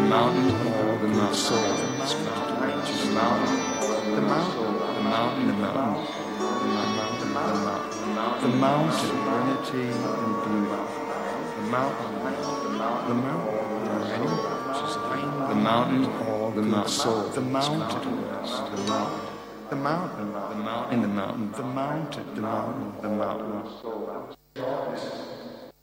mountain, all the mountain, soul, the mountain, the mountain, the mountain, the mountain, the mountain, serenity and beauty, the mountain, the mountain, the mountain, all the mountain, soul, the mountain, the mountain. The mountain, the mountain, the mountain, the mountain, the mountain, the mountain.